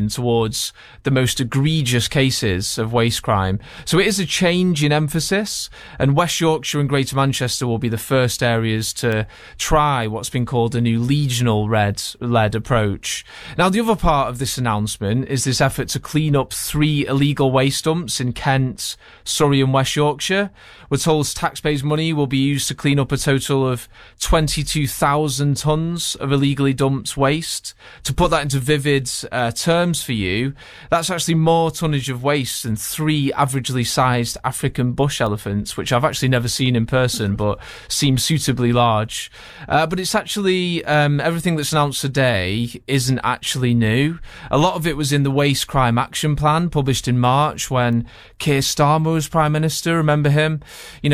attention towards the most egregious cases of waste crime. So it is a change in emphasis, and West Yorkshire and Greater Manchester will be the first areas to try what's been called a new regional-led approach. Now, the other part of this announcement is this effort to clean up 3 illegal waste dumps in Kent, Surrey and West Yorkshire. We're told taxpayers' money will be used to clean up a total of 22,000 tonnes of illegally dumped waste. To put that into vivid terms for you, that's actually more tonnage of waste than 3 averagely sized African bush elephants, which I've actually never seen in person, but seem suitably large. But it's actually, everything that's announced today isn't actually new. A lot of it was in the Waste Crime Action Plan published in March when Keir Starmer was Prime Minister. Remember him?